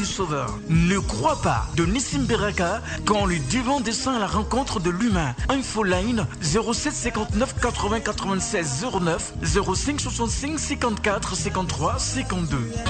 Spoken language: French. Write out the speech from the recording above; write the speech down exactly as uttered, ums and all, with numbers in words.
du Sauveur. Ne crois pas de Nissim Beraka quand le divin descend à la rencontre de l'humain. Info line zéro sept cinquante-neuf quatre-vingts quatre-vingt-seize zéro neuf zéro cinq soixante-cinq cinquante-quatre cinquante-trois cinquante-deux.